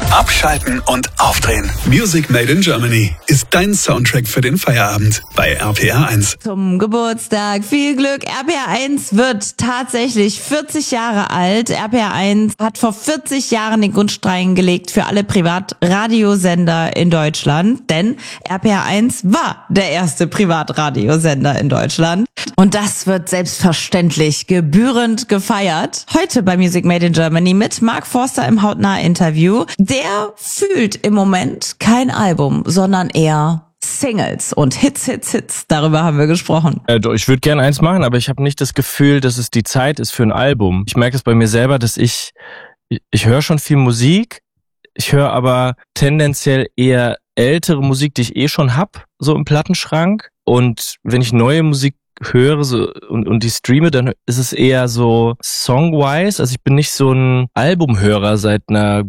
Abschalten und aufdrehen. Music Made in Germany ist dein Soundtrack für den Feierabend bei RPR1. Zum Geburtstag viel Glück. RPR1 wird tatsächlich 40 Jahre alt. RPR1 hat vor 40 Jahren den Grundstein gelegt für alle Privatradiosender in Deutschland. Denn RPR1 war der erste Privatradiosender in Deutschland. Und das wird selbstverständlich gebührend gefeiert. Heute bei Music Made in Germany mit Mark Forster im Hautnah-Interview. Der fühlt im Moment kein Album, sondern eher Singles und Hits. Darüber haben wir gesprochen. Ich würde gerne eins machen, aber ich habe nicht das Gefühl, dass es die Zeit ist für ein Album. Ich merke es bei mir selber, dass ich höre schon viel Musik, ich höre aber tendenziell eher ältere Musik, die ich schon hab, so im Plattenschrank. Und wenn ich neue Musik höre so und die streame, dann ist es eher so songwise. Also ich bin nicht so ein Albumhörer seit seit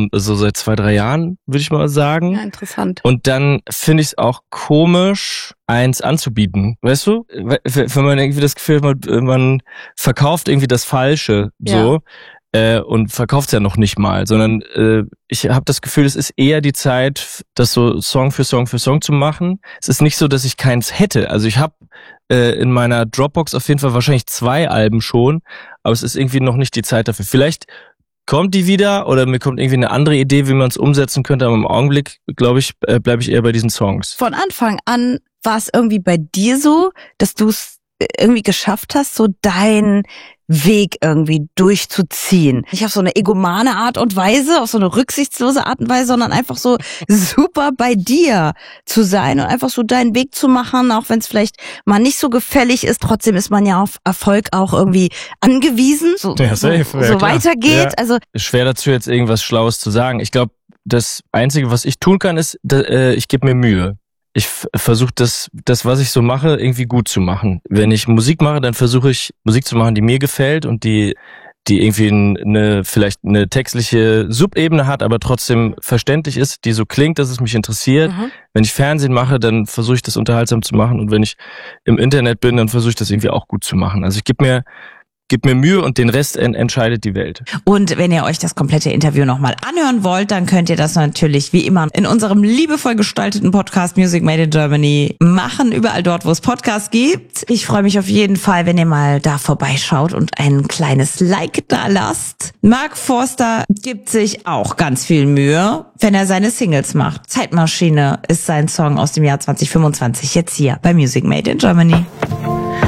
2-3 Jahren, würde ich mal sagen. Ja, interessant. Und dann finde ich es auch komisch, eins anzubieten. Weißt du? Wenn man irgendwie das Gefühl hat, man verkauft irgendwie das Falsche, so. Ja. Und verkauft's ja noch nicht mal, sondern ich habe das Gefühl, es ist eher die Zeit, das so Song für Song zu machen. Es ist nicht so, dass ich keins hätte. Also ich habe in meiner Dropbox auf jeden Fall wahrscheinlich 2 Alben schon, aber es ist irgendwie noch nicht die Zeit dafür. Vielleicht kommt die wieder oder mir kommt irgendwie eine andere Idee, wie man es umsetzen könnte, aber im Augenblick, glaube ich, bleibe ich eher bei diesen Songs. Von Anfang an war es irgendwie bei dir so, dass du es irgendwie geschafft hast, so deinen Weg irgendwie durchzuziehen. Nicht auf so eine egomane Art und Weise, auf so eine rücksichtslose Art und Weise, sondern einfach so super bei dir zu sein und einfach so deinen Weg zu machen, auch wenn es vielleicht mal nicht so gefällig ist. Trotzdem ist man ja auf Erfolg auch irgendwie angewiesen, so weitergeht. Ja. Also schwer dazu jetzt irgendwas Schlaues zu sagen. Ich glaube, das Einzige, was ich tun kann, ist, ich gebe mir Mühe. Ich versuche das, was ich so mache, irgendwie gut zu machen. Wenn ich Musik mache, dann versuche ich Musik zu machen, die mir gefällt und die irgendwie vielleicht eine textliche Subebene hat, aber trotzdem verständlich ist, die so klingt, dass es mich interessiert. Mhm. Wenn ich Fernsehen mache, dann versuche ich das unterhaltsam zu machen und wenn ich im Internet bin, dann versuche ich das irgendwie auch gut zu machen. Also ich gebe mir Mühe und den Rest entscheidet die Welt. Und wenn ihr euch das komplette Interview nochmal anhören wollt, dann könnt ihr das natürlich wie immer in unserem liebevoll gestalteten Podcast Music Made in Germany machen, überall dort, wo es Podcasts gibt. Ich freue mich auf jeden Fall, wenn ihr mal da vorbeischaut und ein kleines Like da lasst. Mark Forster gibt sich auch ganz viel Mühe, wenn er seine Singles macht. Zeitmaschine ist sein Song aus dem Jahr 2025, jetzt hier bei Music Made in Germany.